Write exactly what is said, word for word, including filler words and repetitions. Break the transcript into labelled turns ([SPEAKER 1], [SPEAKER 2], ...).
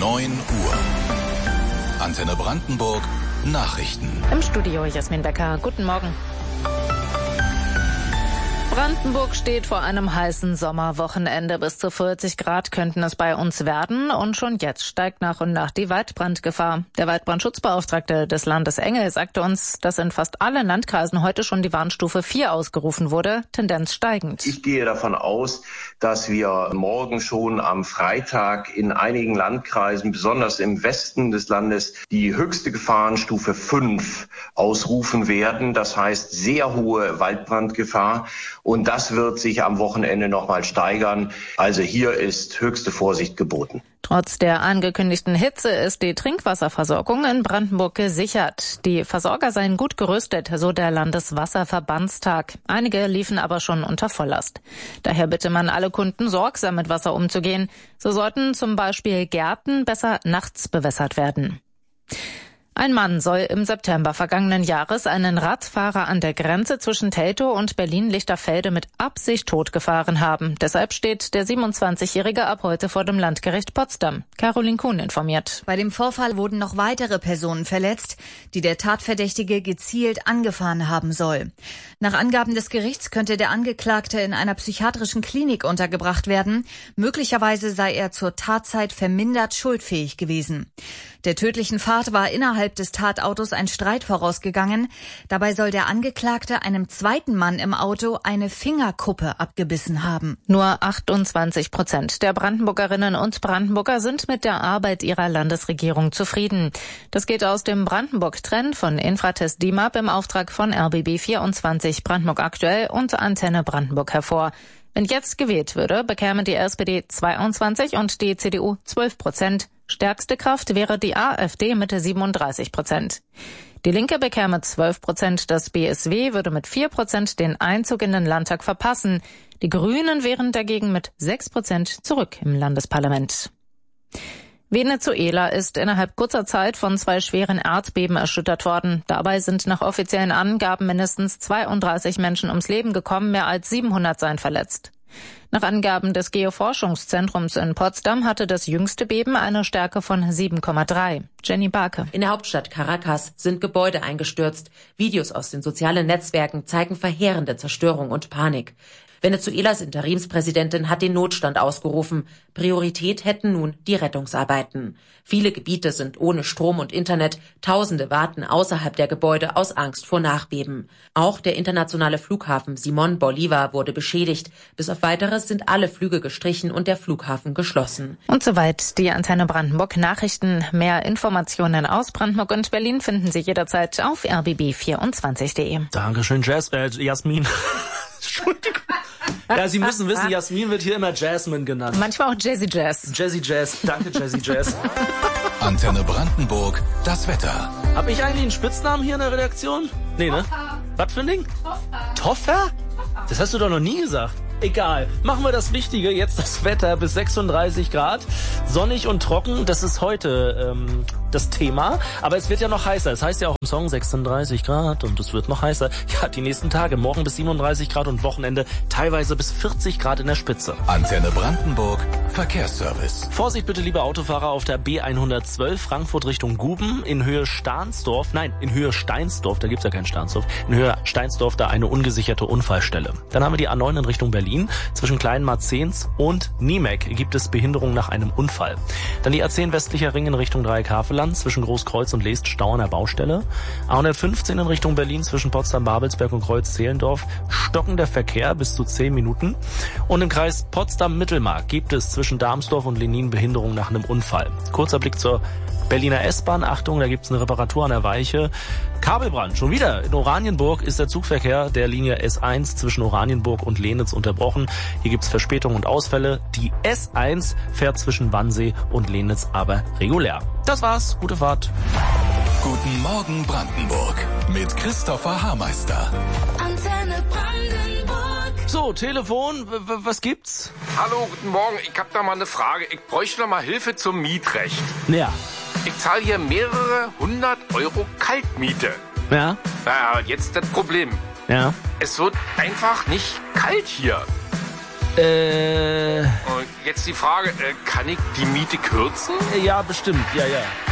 [SPEAKER 1] neun Uhr. Antenne Brandenburg Nachrichten.
[SPEAKER 2] Im Studio Jasmin Becker. Guten Morgen. Brandenburg steht vor einem heißen Sommerwochenende. Bis zu vierzig Grad könnten es bei uns werden. Und schon jetzt steigt nach und nach die Waldbrandgefahr. Der Waldbrandschutzbeauftragte des Landes Engel sagte uns, dass in fast allen Landkreisen heute schon die Warnstufe vier ausgerufen wurde. Tendenz steigend.
[SPEAKER 3] Ich gehe davon aus, dass wir morgen schon am Freitag in einigen Landkreisen, besonders im Westen des Landes, die höchste Gefahrenstufe fünf ausrufen werden. Das heißt sehr hohe Waldbrandgefahr. Und das wird sich am Wochenende nochmal steigern. Also hier ist höchste Vorsicht geboten.
[SPEAKER 2] Trotz der angekündigten Hitze ist die Trinkwasserversorgung in Brandenburg gesichert. Die Versorger seien gut gerüstet, so der Landeswasserverbandstag. Einige liefen aber schon unter Volllast. Daher bitte man alle Kunden, sorgsam mit Wasser umzugehen. So sollten zum Beispiel Gärten besser nachts bewässert werden. Ein Mann soll im September vergangenen Jahres einen Radfahrer an der Grenze zwischen Teltow und Berlin-Lichterfelde mit Absicht totgefahren haben. Deshalb steht der siebenundzwanzigjährige ab heute vor dem Landgericht Potsdam. Caroline Kuhn informiert.
[SPEAKER 4] Bei dem Vorfall wurden noch weitere Personen verletzt, die der Tatverdächtige gezielt angefahren haben soll. Nach Angaben des Gerichts könnte der Angeklagte in einer psychiatrischen Klinik untergebracht werden. Möglicherweise sei er zur Tatzeit vermindert schuldfähig gewesen. Der tödlichen Fahrt war innerhalb des Tatautos ein Streit vorausgegangen. Dabei soll der Angeklagte einem zweiten Mann im Auto eine Fingerkuppe abgebissen haben.
[SPEAKER 2] Nur achtundzwanzig Prozent der Brandenburgerinnen und Brandenburger sind mit der Arbeit ihrer Landesregierung zufrieden. Das geht aus dem Brandenburg-Trend von Infratest D I M A P im Auftrag von R B B vierundzwanzig, Brandenburg aktuell und Antenne Brandenburg hervor. Wenn jetzt gewählt würde, bekäme die S P D zweiundzwanzig und die C D U zwölf Prozent. Stärkste Kraft wäre die AfD mit siebenunddreißig Prozent. Die Linke bekäme zwölf Prozent, das B S W würde mit vier Prozent den Einzug in den Landtag verpassen. Die Grünen wären dagegen mit sechs Prozent zurück im Landesparlament. Venezuela ist innerhalb kurzer Zeit von zwei schweren Erdbeben erschüttert worden. Dabei sind nach offiziellen Angaben mindestens zweiunddreißig Menschen ums Leben gekommen, mehr als siebenhundert seien verletzt. Nach Angaben des Geoforschungszentrums in Potsdam hatte das jüngste Beben eine Stärke von sieben Komma drei. Jenny Barke.
[SPEAKER 5] In der Hauptstadt Caracas sind Gebäude eingestürzt. Videos aus den sozialen Netzwerken zeigen verheerende Zerstörung und Panik. Venezuelas Interimspräsidentin hat den Notstand ausgerufen. Priorität hätten nun die Rettungsarbeiten. Viele Gebiete sind ohne Strom und Internet. Tausende warten außerhalb der Gebäude aus Angst vor Nachbeben. Auch der internationale Flughafen Simón Bolívar wurde beschädigt. Bis auf Weiteres sind alle Flüge gestrichen und der Flughafen geschlossen.
[SPEAKER 2] Und soweit die Antenne Brandenburg Nachrichten. Mehr Informationen aus Brandenburg und Berlin finden Sie jederzeit auf r b b vierundzwanzig punkt de.
[SPEAKER 6] Dankeschön, Jazz, äh, Jasmin. Entschuldigung. Ja, Sie müssen wissen, Jasmin wird hier immer Jasmine genannt.
[SPEAKER 2] Manchmal auch Jazzy Jazz.
[SPEAKER 6] Jazzy Jazz. Danke, Jazzy Jazz.
[SPEAKER 1] Antenne Brandenburg, das Wetter.
[SPEAKER 6] Hab ich eigentlich einen Spitznamen hier in der Redaktion? Nee, ne? Was für ein Ding? Toffer? Das hast du doch noch nie gesagt. Egal. Machen wir das Wichtige. Jetzt das Wetter bis sechsunddreißig Grad. Sonnig und trocken. Das ist heute ähm, das Thema. Aber es wird ja noch heißer. Es heißt ja auch im Song sechsunddreißig Grad und es wird noch heißer. Ja, die nächsten Tage. Morgen bis siebenunddreißig Grad und Wochenende teilweise bis vierzig Grad in der Spitze.
[SPEAKER 1] Antenne Brandenburg, Verkehrsservice.
[SPEAKER 6] Vorsicht bitte, liebe Autofahrer, auf der B hundertzwölf Frankfurt Richtung Guben in Höhe Stahnsdorf. Nein, in Höhe Steinsdorf. Da gibt's ja kein Stahnsdorf. In Höhe Steinsdorf da eine ungesicherte Unfallstelle. Dann haben wir die A neun in Richtung Berlin. Zwischen Kleinmarzens und Niemek gibt es Behinderung nach einem Unfall. Dann die A zehn westlicher Ring in Richtung Dreieck-Havelland, zwischen Großkreuz und Leest Stau an der Baustelle. A hundertfünfzehn in Richtung Berlin zwischen Potsdam-Babelsberg und Kreuz-Zehlendorf, stockender Verkehr bis zu zehn Minuten. Und im Kreis Potsdam-Mittelmark gibt es zwischen Darmsdorf und Lenin Behinderung nach einem Unfall. Kurzer Blick zur Berliner S-Bahn, Achtung, da gibt's eine Reparatur an der Weiche. Kabelbrand, schon wieder. In Oranienburg ist der Zugverkehr der Linie S eins zwischen Oranienburg und Lenitz unterbrochen. Hier gibt's Verspätungen und Ausfälle. Die S eins fährt zwischen Wannsee und Lenitz aber regulär. Das war's, gute Fahrt.
[SPEAKER 1] Guten Morgen Brandenburg mit Christopher Haarmeister.
[SPEAKER 7] Antenne Brandenburg.
[SPEAKER 6] So, Telefon, w- w- was gibt's?
[SPEAKER 8] Hallo, guten Morgen. Ich hab da mal eine Frage. Ich bräuchte noch mal Hilfe zum Mietrecht.
[SPEAKER 6] Ja.
[SPEAKER 8] Ich zahle hier mehrere hundert Euro Kaltmiete.
[SPEAKER 6] Ja.
[SPEAKER 8] Naja, jetzt das Problem.
[SPEAKER 6] Ja.
[SPEAKER 8] Es wird einfach nicht kalt hier.
[SPEAKER 6] Äh.
[SPEAKER 8] Und jetzt die Frage, äh, kann ich die Miete kürzen?
[SPEAKER 6] Ja, bestimmt, ja, ja.